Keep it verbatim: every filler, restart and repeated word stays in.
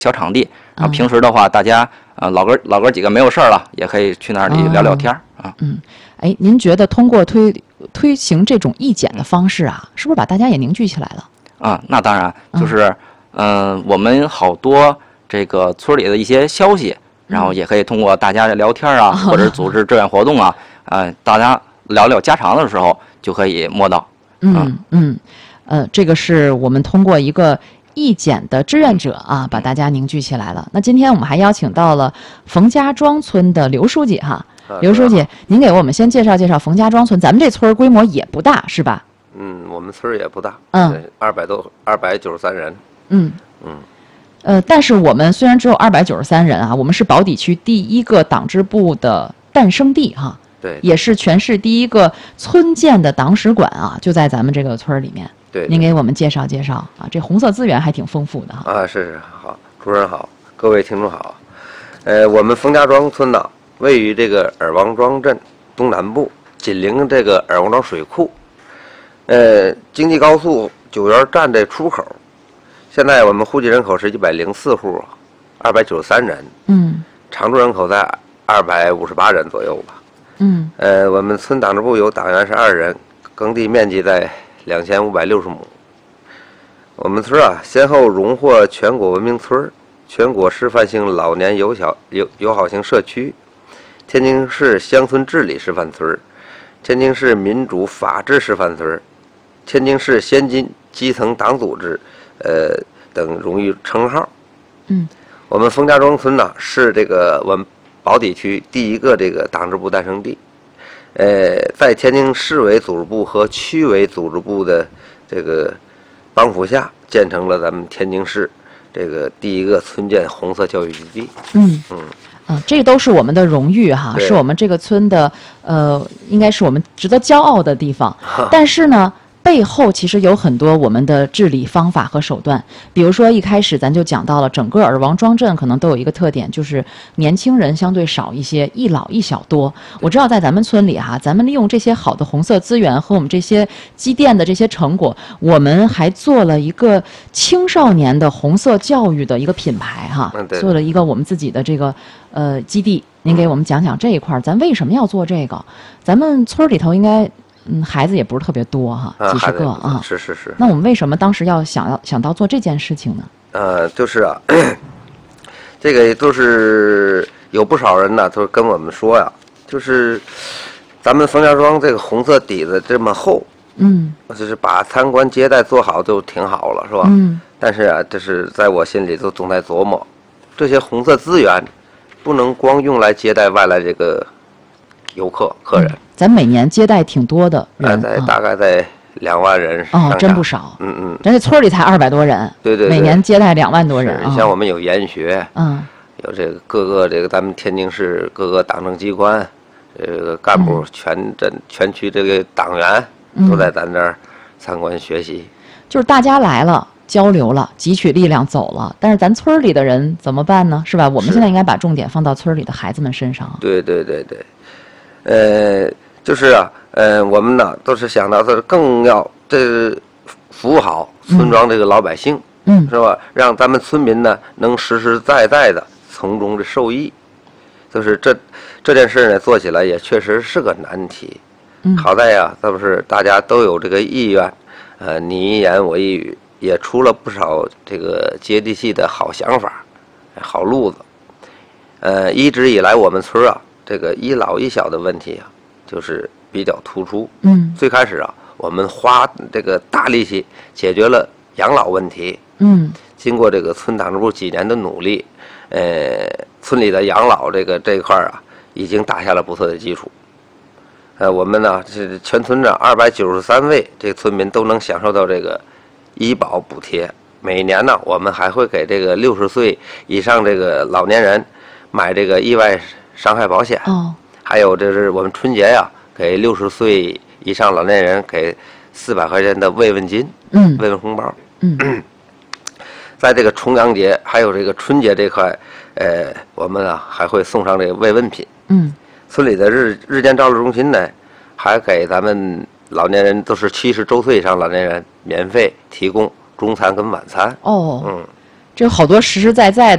小场地啊。平时的话，大家啊老哥老哥几个没有事儿了，也可以去那里聊聊天啊。 嗯，哎，您觉得通过推推行这种义检的方式啊，是不是把大家也凝聚起来了？ 啊，那当然，就是嗯、呃，我们好多这个村里的一些消息，然后也可以通过大家的聊天啊，或者组织志愿活动啊，呃，大家聊聊家常的时候就可以摸到。 嗯嗯，呃，这个是我们通过一个义检的志愿者啊，把大家凝聚起来了。那今天我们还邀请到了冯家庄村的刘书记哈，刘书记，您给我们先介绍介绍冯家庄村。咱们这村规模也不大，是吧？ 嗯，我们村也不大， 嗯， 二百多，二百九十三人。 嗯嗯， 呃，但是我们虽然只有二百九十三人啊，我们是宝坻区第一个党支部的诞生地哈。 对， 也是全市第一个村建的党史馆啊，就在咱们这个村里面。 对， 您给我们介绍介绍啊，这红色资源还挺丰富的哈。 啊，是是好，主任好，各位听众好。呃，我们冯家庄村呢，位于这个尔王庄镇东南部，紧邻这个尔王庄水库。呃，京济高速九原站的出口。现在我们户籍人口是一百零四户，二百九十三人。 嗯。 常住人口在二百五十八人左右吧。 嗯， 呃，我们村党支部有党员是二人，耕地面积在两千五百六十亩。我们村啊，先后荣获全国文明村、全国示范性老年友小友友好型社区、天津市乡村治理示范村、天津市民主法治示范村、天津市先进基层党组织呃等荣誉称号。 嗯， 我们冯家庄村呢是这个我们宝坻区第一个这个党支部诞生地，呃，在天津市委组织部和区委组织部的这个帮扶下，建成了咱们天津市这个第一个村建红色教育基地。 嗯嗯嗯，这个都是我们的荣誉哈，是我们这个村的呃，应该是我们值得骄傲的地方。但是呢，背后其实有很多我们的治理方法和手段，比如说一开始咱就讲到了，整个尔王庄镇可能都有一个特点，就是年轻人相对少一些，一老一小多。我知道在咱们村里哈，咱们利用这些好的红色资源和我们这些积淀的这些成果，我们还做了一个青少年的红色教育的一个品牌哈，做了一个我们自己的这个呃基地。您给我们讲讲这一块，咱为什么要做这个？咱们村里头应该。嗯，孩子也不是特别多哈，几十个啊。 是是是。 那我们为什么当时要想要想到做这件事情呢？ 呃，就是啊，这个都是有不少人呢，都跟我们说呀，就是咱们冯家庄这个红色底子这么厚， 嗯， 就是把参观接待做好就挺好了，是吧？ 嗯。 但是啊，这是在我心里都总在琢磨，这些红色资源不能光用来接待外来这个游客客人。嗯， 咱每年接待挺多的人， 在大概在两万人哦，真不少。 嗯嗯， 咱这村里才二百多人， 对对， 每年接待两万多人。 你像我们有研学， 嗯， 有这个各个这个咱们天津市各个党政机关，这个干部全镇全区这个党员都在咱这儿参观学习。 就是大家来了。交流了，汲取力量走了，但是咱村里的人怎么办呢？是吧？我们现在应该把重点放到村里的孩子们身上。 对对对对，呃，就是啊，呃，我们呢都是想到这更要这服务好村庄这个老百姓， 嗯， 是吧？让咱们村民呢能实实在在的从中的受益。就是这这件事呢做起来也确实是个难题。 嗯， 好在呀，这不是大家都有这个意愿，呃，你一言我一语。也出了不少这个接地气的好想法，好路子。呃，一直以来我们村啊，这个一老一小的问题啊，就是比较突出。 嗯， 最开始啊，我们花这个大力气解决了养老问题。 嗯， 经过这个村党支部几年的努力，呃，村里的养老这个这一块啊，已经打下了不错的基础。呃，我们呢，是全村长二百九十三位这个村民都能享受到这个。医保补贴，每年呢，我们还会给这个六十岁以上这个老年人买这个意外伤害保险。 哦， 还有这是我们春节呀，给六十岁以上老年人给四百块钱的慰问金， 嗯， 慰问红包。 嗯， 在这个重阳节还有这个春节这块，呃，我们啊还会送上这个慰问品。 嗯， 村里的日日间照料中心呢，还给咱们。老年人都是七十周岁以上老年人免费提供中餐跟晚餐。 哦， 嗯， 这有好多实实在在